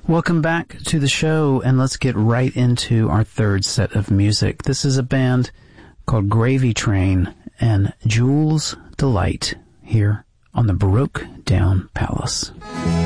Welcome back to the show, and let's get right into our third set of music. This is a band called Gravy Train and Jules Delight here on the Baroque Down Palace.